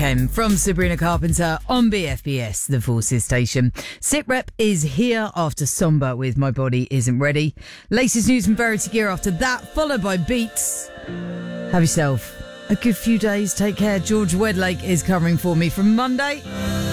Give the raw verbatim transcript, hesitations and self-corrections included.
Chem from Sabrina Carpenter on B F B S, the Forces station. SitRep is here after Somber with My Body Isn't Ready. Latest news from Verity Gear after that, followed by Beats. Have yourself a good few days. Take care. George Wedlake is covering for me from Monday.